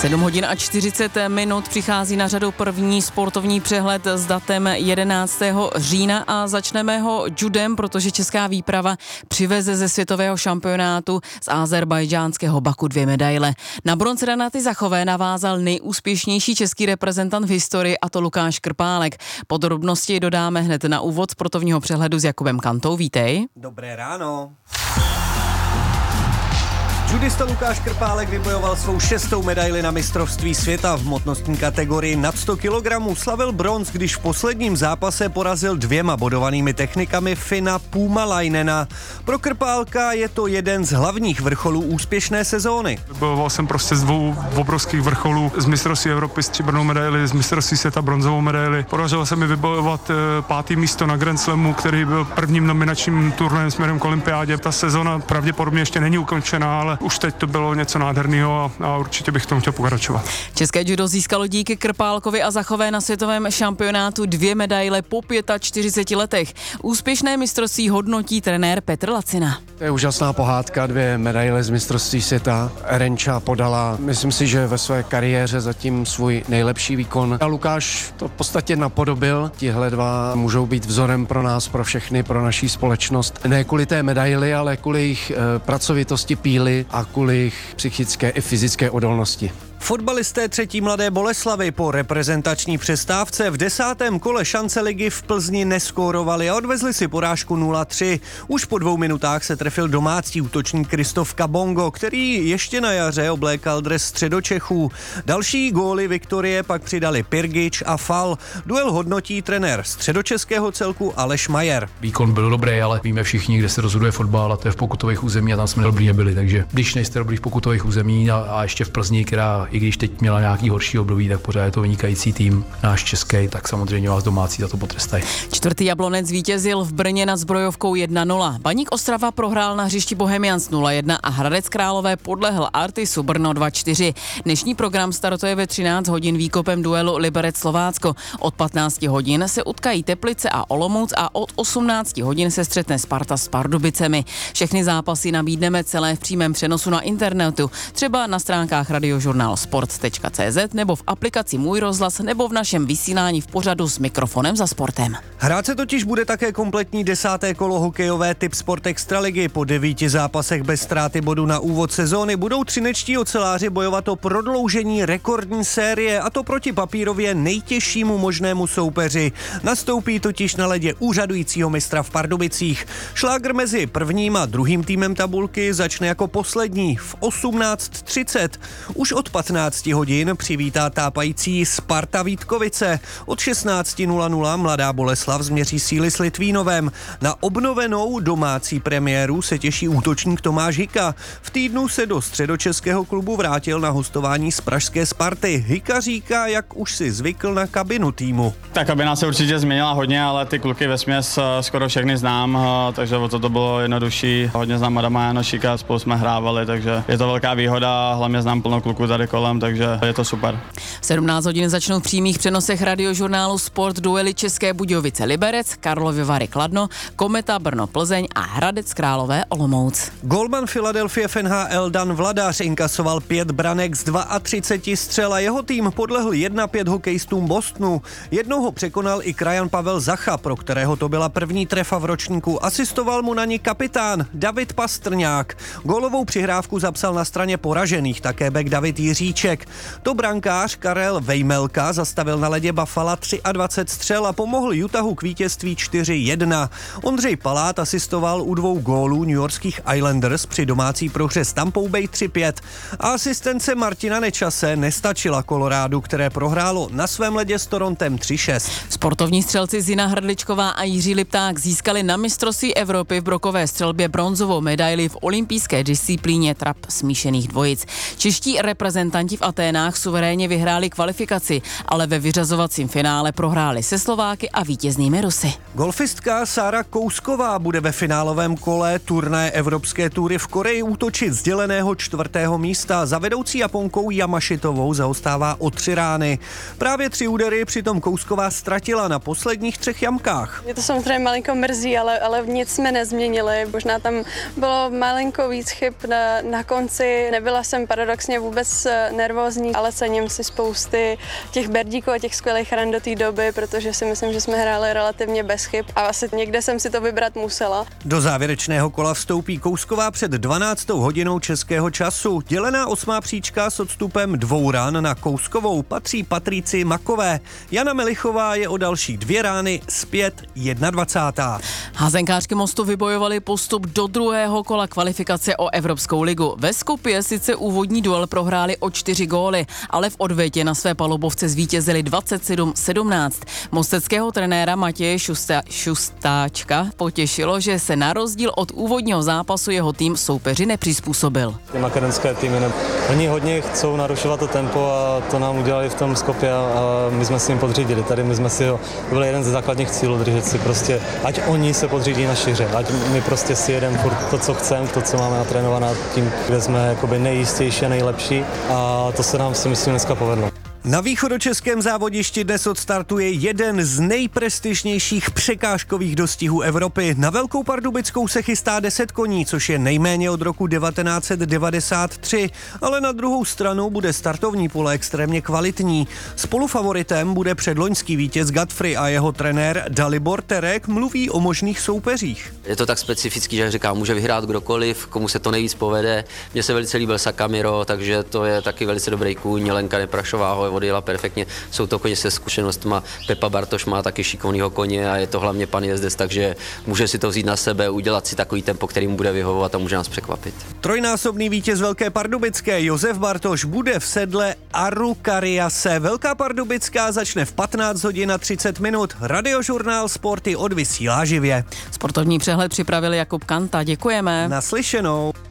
7 hodin a 40 minut přichází na řadu první sportovní přehled s datem 11. října a začneme ho judem, protože česká výprava přiveze ze světového šampionátu z azerbajdžánského Baku 2 medaile. Na bronz Renaty Zachové navázal nejúspěšnější český reprezentant v historii, a to Lukáš Krpálek. Podrobnosti dodáme hned na úvod sportovního přehledu s Jakubem Kantou. Vítej. Dobré ráno. Judista Lukáš Krpálek vybojoval svou 6. medaili na mistrovství světa v hmotnostní kategorii nad 100 kg. Slavil bronz, když v posledním zápase porazil 2 bodovanými technikami Finna Puumalainena. Pro Krpálka je to jeden z hlavních vrcholů úspěšné sezóny. Bojoval jsem prostě z 2 obrovských vrcholů, z mistrovství Evropy stříbrnou medaili, z mistrovství světa bronzovou medaili. Podařilo se mi vybojovat 5. místo na Grand Slamu, který byl prvním nominačním turnajem směrem k olympiádě. Ta sezóna pravděpodobně ještě není ukončená, ale už teď to bylo něco nádherného a určitě bych tomu chtěl pokračovat. České judo získalo díky Krpálkovi a Zachové na světovém šampionátu 2 medaile po 45 letech. Úspěšné mistrovství hodnotí trenér Petr Lacina. To je úžasná pohádka, 2 medaile z mistrovství světa. Renča podala, myslím si, že ve své kariéře zatím svůj nejlepší výkon. A Lukáš to v podstatě napodobil. Tihle 2 můžou být vzorem pro nás, pro všechny, pro naší společnost. Ne kvůli té medaili, ale kvůli jejich pracovitosti, píly a kvůli jejich psychické i fyzické odolnosti. Fotbalisté 3. Mladé Boleslavi po reprezentační přestávce v 10. kole šance ligy v Plzni neskórovali a odvezli si porážku 0-3. Už po 2 minutách se trefil domácí útočník Kristof Kabongo, který ještě na jaře oblékal dres Středočechů. Další góly Viktorie pak přidali Pirgič a Fal. Duel hodnotí trenér středočeského celku Aleš Majer. Výkon byl dobrý, ale víme všichni, kde se rozhoduje fotbal, a to je v pokutových území a tam jsme dobrý nebyli, takže když nejste dobrý v pokutových území a ještě v Plzni, která i když teď měla nějaký horší období, tak pořád je to vynikající tým, náš český, tak samozřejmě vás domácí za to potrestají. 4. Jablonec zvítězil v Brně nad Zbrojovkou 1-0. Baník Ostrava prohrál na hřišti Bohemians 0-1 a Hradec Králové podlehl Artisu Brno 2-4. Dnešní program startuje ve 13 hodin výkopem duelu Liberec-Slovácko. Od 15 hodin se utkají Teplice a Olomouc a od 18 hodin se střetne Sparta s Pardubicemi. Všechny zápasy nabídneme celé v přímém přenosu na internetu, třeba na stránkách Radiožurnál sport.cz nebo v aplikaci Můj rozhlas nebo v našem vysílání v pořadu S mikrofonem za sportem. Hrát se totiž bude také kompletní 10. kolo hokejové Tip Sport Extraligy. Po 9 zápasech bez ztráty bodu na úvod sezóny budou třinečtí oceláři bojovat o prodloužení rekordní série, a to proti papírově nejtěžšímu možnému soupeři. Nastoupí totiž na ledě úřadujícího mistra v Pardubicích. Šlágr mezi prvním a druhým týmem tabulky začne jako poslední v 18:30. Už od 15 hodin přivítá tápající Sparta Vítkovice. Od 16:00 Mladá Boleslav změří síly s Litvínovem. Na obnovenou domácí premiéru se těší útočník Tomáš Hika. V týdnu se do středočeského klubu vrátil na hostování z pražské Sparty. Hika říká, jak už si zvykl na kabinu týmu. Ta kabina se určitě změnila hodně, ale ty kluky vesměs skoro všechny znám, takže o to bylo jednodušší. Hodně znám Adama Janošíka, spolu jsme hrávali, takže je to velká výhoda, hlavně znám plno kluků tady kolem, takže je to super. V 17 hodin začnou v přímých přenosech Radiožurnálu Sport duely České Budějovice Liberec, Karlovy Vary Kladno, Kometa Brno Plzeň a Hradec Králové Olomouc. Golman Philadelphia FNHL Dan Vladař inkasoval 5 branek z 32 střel a jeho tým podlehl 1-5 hokejistům Bostonu. Jednoho překonal i krajan Pavel Zacha, pro kterého to byla první trefa v ročníku. Asistoval mu na ní kapitán David Pastrňák. Gólovou přihrávku zapsal na straně poražených také bek David Jiříček. To brankář Karel Vejmelka zastavil na ledě Buffalo 23 střel a pomohl Utahu k vítězství 4-1. Ondřej Palát asistoval u 2 gólů newyorských Islanders při domácí prohře s Tampou Bay 3-5. A asistence Martina Nečase nestačila Kolorádu, které prohrálo na svém ledě s Torontem 3-6. Sportovní střelci Zina Hrdličková a Jiří Lipták získali na mistrovství Evropy v brokové střelbě bronzovou medaili v olympijské disciplíně trap smíšených dvojic. Čeští reprezentanti v Aténách suverénně vyhráli kvalifikaci, ale ve vyřazovacím finále prohráli se Slováky a vítěznými Rusy. Golfistka Sára Kousková bude ve finálovém kole turnaje Evropské tury v Koreji útočit z děleného 4. místa. Za vedoucí Japonkou Yamašitovou zaostává o 3 rány. Právě 3 údery přitom Kousková ztratila na posledních 3 jamkách. Je to samozřejmě malinko mrzí, ale nic jsme nezměnili. Možná tam bylo malinko víc chyb na konci. Nebyla jsem paradoxně vůbec nervózní, ale cením si spousty těch berdíků a těch skvělých ran do té doby, protože si myslím, že jsme hráli relativně bez chyb a asi někde jsem si to vybrat musela. Do závěrečného kola vstoupí Kousková před 12. hodinou českého času. Dělená 8. příčka s odstupem 2 ran na Kouskovou patří Patrici Makové. Jana Melichová je o další 2 rány zpět 21. Házenkářky Mostu vybojovali postup do druhého kola kvalifikace o Evropskou ligu. Ve Skopje sice úvodní duel prohráli o 4 góly, ale v odvětě na své palubovce zvítězili 27-17. Mosteckého trenéra Matěje Šustáčka potěšilo, že se na rozdíl od úvodního zápasu jeho tým soupeři nepřizpůsobil. Makedonské týmy, oni hodně chcou narušovat to tempo a to nám udělali v tom Skopje a my jsme si jim podřídili. Tady my jsme si ho, to byl jeden ze základních cílů, držet si prostě, ať oni se podřídí naší hře, ať my prostě si jedeme furt to, co chceme, to, co máme natrénované tím, kde jsme jakoby nejistější a nejlepší a to se nám si myslím dneska povedlo. Na východočeském závodišti dnes odstartuje jeden z nejprestižnějších překážkových dostihů Evropy. Na Velkou Pardubickou se chystá 10 koní, což je nejméně od roku 1993, ale na druhou stranu bude startovní pole extrémně kvalitní. Spolufavoritem bude předloňský vítěz Godfrey a jeho trenér Dalibor Terek mluví o možných soupeřích. Je to tak specifický, že jak říkám, může vyhrát kdokoliv, komu se to nejvíc povede. Mně se velice líbil Sakamiro, takže to je taky velice dobrý kůň. Lenka Neprašová ho odjela perfektně. Jsou to koně se zkušenostma. Pepa Bartoš má taky šikovného koně a je to hlavně pan jezdec, takže může si to vzít na sebe, udělat si takový tempo, který mu bude vyhovovat a může nás překvapit. Trojnásobný vítěz Velké Pardubické Josef Bartoš bude v sedle Arukariase. Velká Pardubická začne v 15 hodin a 30 minut. Radiožurnál Sporty odvysílá živě. Sportovní přehled připravil Jakub Kanta. Děkujeme. Naslyšenou.